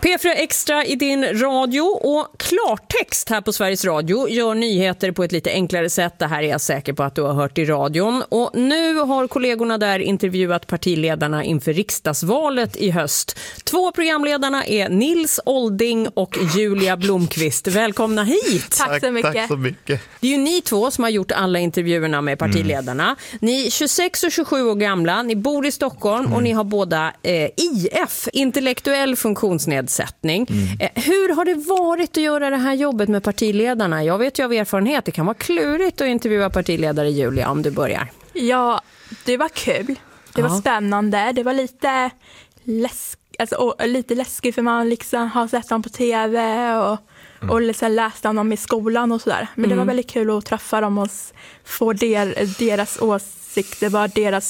P4 Extra i din radio och klartext här på Sveriges Radio gör nyheter på ett lite enklare sätt. Det här är jag säker på att du har hört i radion. Och nu har kollegorna där intervjuat partiledarna inför riksdagsvalet i höst. 2 programledarna är Nils Olding och Julia Blomqvist. Välkomna hit! Tack så mycket. Tack så mycket. Det är ju ni två som har gjort alla intervjuerna med partiledarna. Ni är 26 och 27 år gamla, ni bor i Stockholm och ni har båda IF, intellektuell funktionsnedsättning. Hur har det varit att göra det här jobbet med partiledarna? Jag vet ju av erfarenhet, det kan vara klurigt att intervjua partiledare, Julia, om du börjar. Ja, det var kul. Det var spännande. Det var lite lite läskigt för man liksom har sett dem på tv och liksom läst om dem i skolan och sådär. Men det var väldigt kul att träffa dem och få deras åsikter, vad deras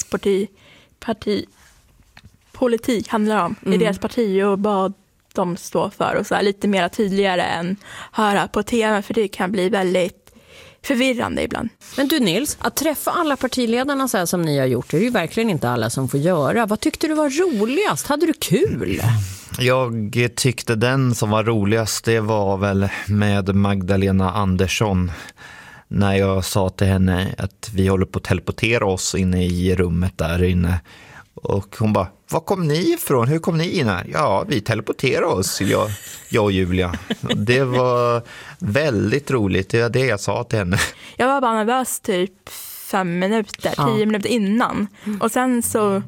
partipolitik handlar om i deras parti och vad de står för och så här, lite mer tydligare än höra på tv, för det kan bli väldigt förvirrande ibland. Men du Nils, att träffa alla partiledarna så här som ni har gjort, det är ju verkligen inte alla som får göra. Vad tyckte du var roligast? Hade du kul? Jag tyckte den som var roligast, det var väl med Magdalena Andersson. När jag sa till henne att vi håller på att teleportera oss inne i rummet där inne. Och hon bara, var kom ni ifrån? Hur kom ni in här? Ja, vi teleporterar oss, jag och Julia. Det var väldigt roligt, det var det jag sa till henne. Jag var bara nervös typ 5 minuter, 10 minuter innan. Och sen så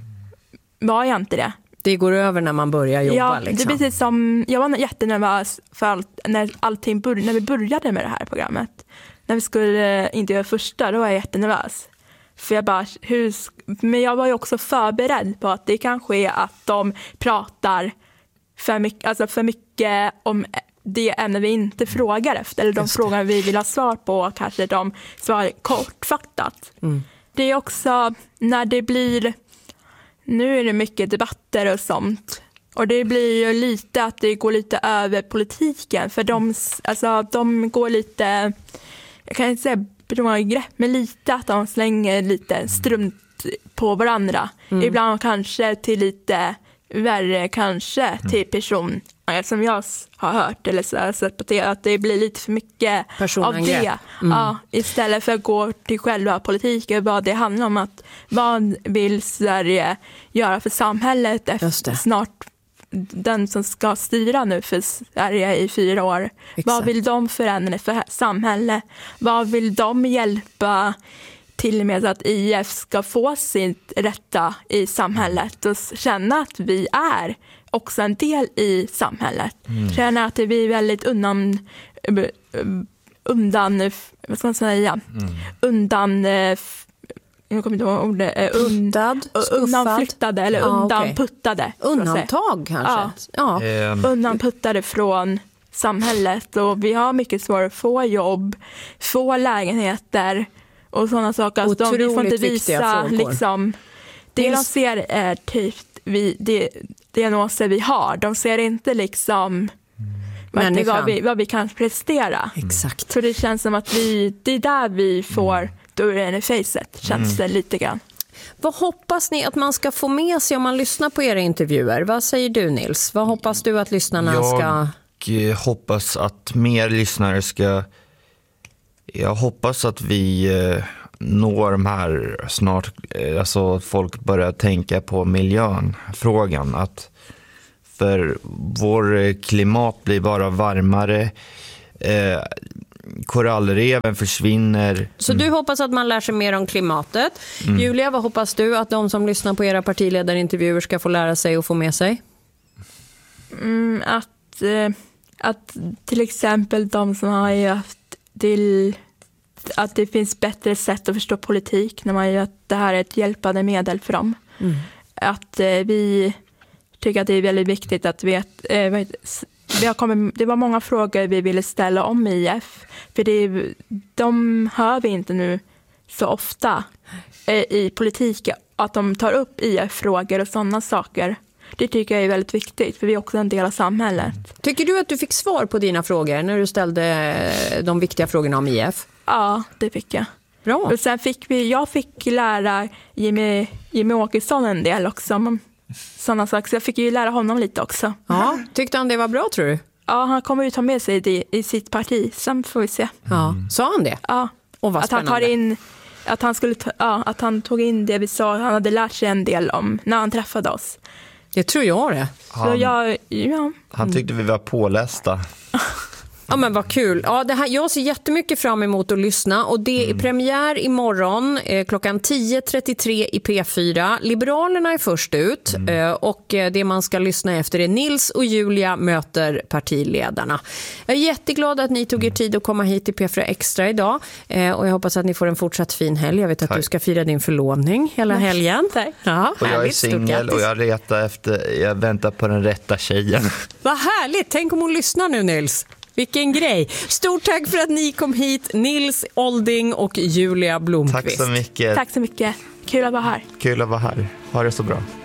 var jag inte det. Det går över när man börjar jobba. Ja, liksom. Det är precis som, jag var jättenervös för när vi började med det här programmet. När vi skulle intervjua första, då var jag jättenervös. För jag bara, men jag var ju också förberedd på att det kanske är att de pratar för mycket om det ämne vi inte frågar efter. Eller de frågor vi vill ha svar på, kanske de svarar kortfattat. Det är också när det blir, nu är det mycket debatter och sånt. Och det blir ju lite att det går lite över politiken. För de går lite, jag kan inte säga grepp, men lite att de slänger lite strunt på varandra. Ibland kanske till lite värre, kanske till person som jag har hört eller så sett på det, att det blir lite för mycket av det. Ja, istället för att gå till själva politiken, vad det handlar om, att vad vill Sverige göra för samhället efter snart den som ska styra nu för Sverige i 4 år. Exakt. Vad vill de förändra för samhället? Vad vill de hjälpa till med att IF ska få sitt rätta i samhället och känna att vi är också en del i samhället. Känna att vi är väldigt vad ska man säga? Jag kommer inte ihåg ordet. Undanflyttade eller undanputtade. Undantag kanske? Ja. Undanputtade från samhället. Och vi har mycket svårt att få jobb, få lägenheter och sådana saker. Otroligt vi får inte visa liksom, det de ser är typ det diagnoser vi har. De ser inte liksom vad vi kan prestera. Exakt. Så det känns som att det är där vi får dörren i facet, känns det lite grann. Vad hoppas ni att man ska få med sig om man lyssnar på era intervjuer? Vad säger du Nils? Vad hoppas du att lyssnarna ska... Jag hoppas att mer lyssnare ska... Jag hoppas att vi når de här snart... Alltså folk börjar tänka på miljöfrågan. Att för vår klimat blir bara varmare... korallreven försvinner. Så du hoppas att man lär sig mer om klimatet. Julia, vad hoppas du att de som lyssnar på era partiledarintervjuer ska få lära sig och få med sig? Att till exempel de som har haft att det finns bättre sätt att förstå politik när man gör att det här är ett hjälpande medel för dem. Att vi tycker att det är väldigt viktigt att det var många frågor vi ville ställa om IF, för de hör vi inte nu så ofta i politiken, att de tar upp IF-frågor och sådana saker. Det tycker jag är väldigt viktigt, för vi är också en del av samhället. Tycker du att du fick svar på dina frågor när du ställde de viktiga frågorna om IF? Ja, det fick jag. Bra. Och sen jag fick lära Jimmy Åkesson en del också sådana saker. Så jag fick ju lära honom lite också. Ja, tyckte han det var bra tror du? Ja, han kommer ju ta med sig det i sitt parti. Sen får vi se. Ja, sa han det? Ja, Och vad att han spännande. tar in, att han tog in det vi sa, han hade lärt sig en del om när han träffade oss. Det tror jag det. Så Han tyckte vi var pålästa. Ja men vad kul. Ja, det här, jag ser jättemycket fram emot att lyssna och det är premiär imorgon klockan 10.33 i P4. Liberalerna är först ut och det man ska lyssna efter är Nils och Julia möter partiledarna. Jag är jätteglad att ni tog er tid att komma hit till P4 Extra idag och jag hoppas att ni får en fortsatt fin helg. Jag vet att du ska fira din förlovning hela helgen. Tack. Ja, Och jag är singel och jag väntar på den rätta tjejen. Vad härligt, tänk om hon lyssnar nu Nils. Vilken grej. Stort tack för att ni kom hit, Nils Olding och Julia Blomqvist. Tack så mycket. Tack så mycket. Kul att vara här. Kul att vara här. Ha det så bra.